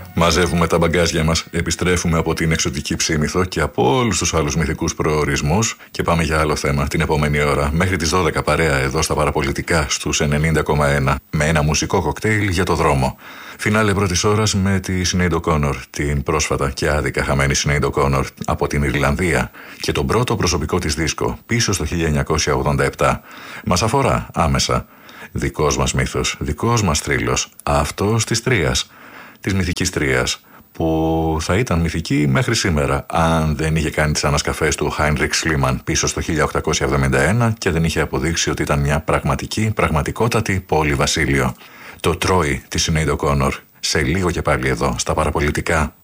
Μαζεύουμε τα μπαγκάζια μας, επιστρέφουμε από την εξωτική Ψήμηθο και από όλους τους άλλους μυθικούς προορισμούς και πάμε για άλλο θέμα την επόμενη ώρα. Μέχρι τις 12 παρέα εδώ στα Παραπολιτικά στους 90,1 με ένα μουσικό κοκτέιλ για το δρόμο. Φινάλε πρώτης ώρας με τη Sinéad O'Connor, την πρόσφατα και άδικα χαμένη Sinéad O'Connor από την Ιρλανδία και τον πρώτο προσωπικό της δίσκο πίσω στο 1987. Μας αφορά άμεσα. Δικός μας μύθος, δικός μας θρύλος, αυτός της Τρίας. Της μυθικής Τρίας, που θα ήταν μυθική μέχρι σήμερα αν δεν είχε κάνει τις ανασκαφές του Heinrich Schliemann πίσω στο 1871 και δεν είχε αποδείξει ότι ήταν μια πραγματικότατη πόλη βασίλειο. Το Τρόι της Sinéad O'Connor, σε λίγο και πάλι εδώ στα Παραπολιτικά.